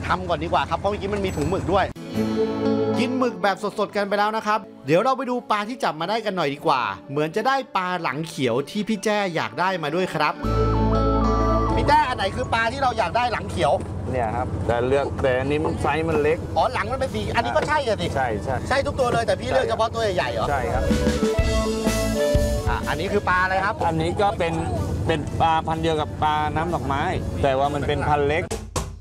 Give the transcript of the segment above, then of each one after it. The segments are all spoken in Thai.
ทำก่อนดีกว่าครับเพราะเมื่อกี้มันมีถุงหมึกด้วยกินหมึกแบบสดๆกันไปแล้วนะครับเดี๋ยวเราไปดูปลาที่จับมาได้กันหน่อยดีกว่าเหมือนจะได้ปลาหลังเขียวที่พี่แจ้อยากได้มาด้วยครับพี่แจ้อันไหนคือปลาที่เราอยากได้หลังเขียวเนี่ยครับแต่อันนี้มันไซส์มันเล็กอ๋อหลังมันเป็นสีอันนี้ก็ใช่สิใช่ทุกตัวเลยแต่พี่เลือกเฉพาะตัวใหญ่ๆเหรอใช่ครับอันนี้คือปลาอะไรครับอันนี้ก็เป็นปลาพันธุ์เดียวกับปลาน้ำดอกไม้แต่ว่ามันเป็นพันธุ์เล็ก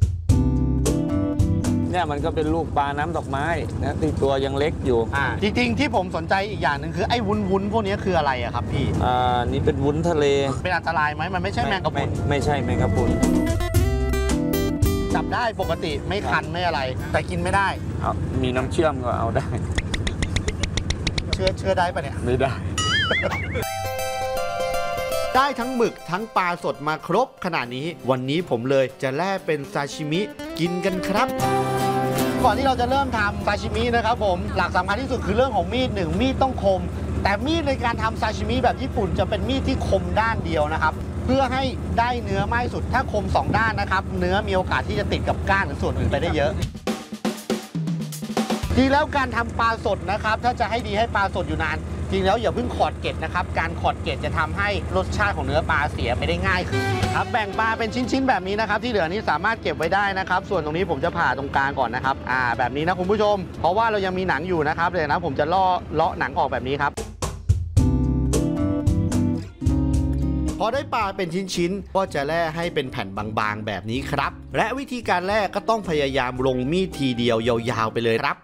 เนี่ยมันก็เป็นลูกปลาน้ำดอกไม้นะที่ตัวยังเล็กอยู่จริงๆที่ผมสนใจอีกอย่างหนึ่งคือไอ้วุ้นพวกนี้คืออะไรอะครับพี่นี่เป็นวุ้นทะเลเป็นอันตรายไหมมันไม่ใช่แมงกะพรุนไม่ใช่แมงกะพรุนจับได้ปกติไม่คันไม่อะไรแต่กินไม่ได้มีน้ำเชื่อมก็เอาได้เชื่อได้ปะเนี่ยไม่ได้ได้ทั้งหมึกทั้งปลาสดมาครบขนาดนี้วันนี้ผมเลยจะแล่เป็นซาชิมิกินกันครับก่อนที่เราจะเริ่มทำซาชิมินะครับผมหลักสำคัญที่สุดคือเรื่องของมีด1มีดต้องคมแต่มีดในการทำซาชิมิแบบญี่ปุ่นจะเป็นมีดที่คมด้านเดียวนะครับเพื่อให้ได้เนื้อมากที่สุดถ้าคม2ด้านนะครับเนื้อมีโอกาสที่จะติดกับก้านหรือส่วนอื่นไปได้เยอะดีแล้วการทำปลาสดนะครับถ้าจะให้ดีให้ปลาสดอยู่นานจริงแล้วอย่าเพิ่งขอดเกล็ดนะครับการขอดเกล็ดจะทำให้รสชาติของเนื้อปลาเสียไปได้ง่ายขึ้นครับแบ่งปลาเป็นชิ้นๆแบบนี้นะครับที่เหลือนี้สามารถเก็บไว้ได้นะครับส่วนตรงนี้ผมจะผ่าตรงกลางก่อนนะครับแบบนี้นะคุณผู้ชมเพราะว่าเรายังมีหนังอยู่นะครับเลยนะผมจะเลาะหนังออกแบบนี้ครับพอได้ปลาเป็นชิ้นๆก็จะแล่ให้เป็นแผ่นบางๆแบบนี้ครับและวิธีการแล่ก็ต้องพยายามลงมีดทีเดียวยาวๆไปเลยครับ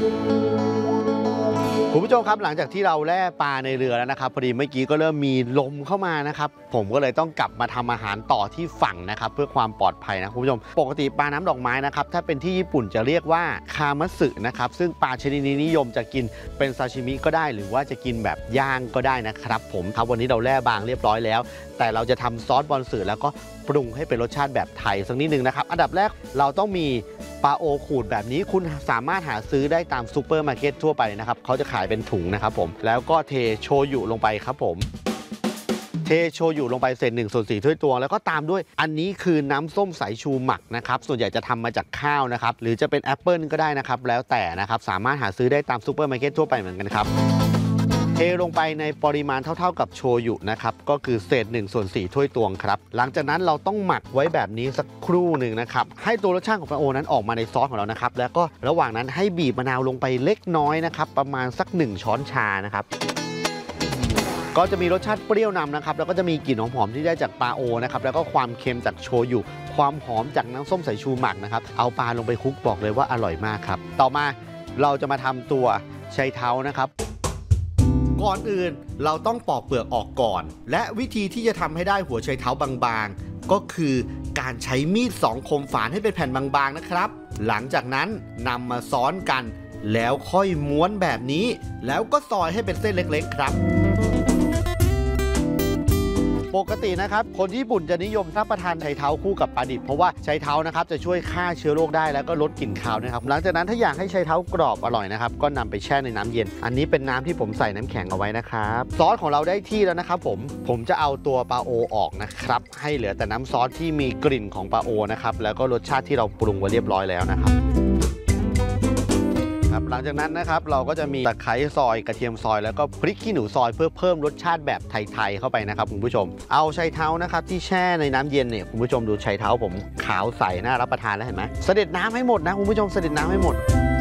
คุณผู้ชมครับหลังจากที่เราแล่ปลาในเรือแล้วนะครับพอดีเมื่อกี้ก็เริ่มมีลมเข้ามานะครับผมก็เลยต้องกลับมาทำอาหารต่อที่ฝั่งนะครับเพื่อความปลอดภัยนะคุณผู้ชมปกติปลาน้ำดอกไม้นะครับถ้าเป็นที่ญี่ปุ่นจะเรียกว่าคามัสึนะครับซึ่งปลาชนิดนี้นิยมจะกินเป็นซาชิมิก็ได้หรือว่าจะกินแบบย่างก็ได้นะครับผมครับวันนี้เราแล่บางเรียบร้อยแล้วแต่เราจะทำซอสบอนสึแล้วก็ปรุงให้เป็นรสชาติแบบไทยสักนิดนึงนะครับอันดับแรกเราต้องมีปลาโอขูดแบบนี้คุณสามารถหาซื้อได้ตามซูเปอร์มาร์เก็ตทั่วไปนะครับเขาจะขายเป็นถุงนะครับผมแล้วก็เทโชยุลงไปครับผมเทโชยุลงไปเศษ1/4 ถ้วยตวงแล้วก็ตามด้วยอันนี้คือน้ำส้มสายชูหมักนะครับส่วนใหญ่จะทำมาจากข้าวนะครับหรือจะเป็นแอปเปิลก็ได้นะครับแล้วแต่นะครับสามารถหาซื้อได้ตามซูเปอร์มาร์เก็ตทั่วไปเหมือนกันครับเทลงไปในปริมาณเท่าๆกับโชยุนะครับก็คือเศษ1/4 ถ้วยตวงครับหลังจากนั้นเราต้องหมักไว้แบบนี้สักครู่หนึ่งนะครับให้ตัวรสชาติของปลาโอนั้นออกมาในซอสของเรานะครับแล้วก็ระหว่างนั้นให้บีบมะนาวลงไปเล็กน้อยนะครับประมาณสัก1 ช้อนชานะครับก็จะมีรสชาติเปรี้ยวนำนะครับแล้วก็จะมีกลิ่นหอมๆที่ได้จากปลาโอนะครับแล้วก็ความเค็มจากโชยุความหอมจากน้ำส้มสายชูหมักนะครับเอาปลาลงไปคลุกบอกเลยว่าอร่อยมากครับต่อมาเราจะมาทำตัวไชเท้านะครับก่อนอื่นเราต้องปอกเปลือกออกก่อนและวิธีที่จะทำให้ได้หัวไชเท้าบางๆก็คือการใช้มีด2 คมฝานให้เป็นแผ่นบางๆนะครับหลังจากนั้นนำมาซ้อนกันแล้วค่อยม้วนแบบนี้แล้วก็ซอยให้เป็นเส้นเล็กๆครับปกตินะครับคนญี่ปุ่นจะนิยมรับประทานไชเท้าคู่กับปลาดิบเพราะว่าไชเท้านะครับจะช่วยฆ่าเชื้อโรคได้แล้วก็ลดกลิ่นคาวนะครับหลังจากนั้นถ้าอยากให้ไชเท้ากรอบอร่อยนะครับก็นำไปแช่ในน้ำเย็นอันนี้เป็นน้ำที่ผมใส่น้ำแข็งเอาไว้นะครับซอสของเราได้ที่แล้วนะครับผมจะเอาตัวปลาโอออกนะครับให้เหลือแต่น้ำซอสที่มีกลิ่นของปลาโอนะครับแล้วก็รสชาติที่เราปรุงไว้เรียบร้อยแล้วนะครับหลังจากนั้นนะครับเราก็จะมีตะไคร้ซอยกระเทียมซอยแล้วก็พริกขี้หนูซอยเพื่อเพิ่มรสชาติแบบไทยๆเข้าไปนะครับคุณผู้ชมเอาไชเท้านะครับที่แช่ในน้ำเย็นเนี่ยคุณผู้ชมดูไชเท้าผมขาวใสน่ารับประทานแล้วเห็นไหมเสด็จน้ำให้หมดนะคุณผู้ชมเสด็จน้ำให้หมด